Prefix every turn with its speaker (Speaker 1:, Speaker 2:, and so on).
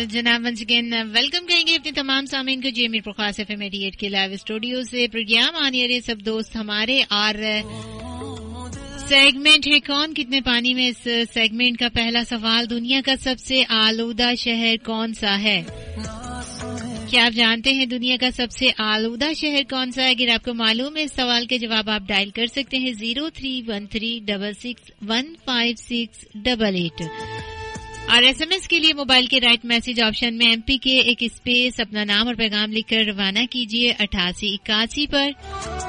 Speaker 1: जनाब once again welcome कहेंगे अपने तमाम सामीन को जेमिर प्रकाश एफएम 88 के लाइव स्टूडियो से। प्रोग्राम आने रहे सब दोस्त हमारे और सेगमेंट है कौन कितने पानी में। इस सेगमेंट का पहला सवाल, दुनिया का सबसे आलूदा शहर कौन सा है? क्या आप जानते हैं दुनिया का सबसे आलूदा शहर कौन सा है? अगर आपको मालूम है इस सवाल के जवाब आप डायल कर सकते हैं 0313661568 और एसएमएस के लिए मोबाइल के राइट मैसेज ऑप्शन में एमपी के एक स्पेस अपना नाम और पैगाम लिखकर रवाना कीजिए 8881 पर।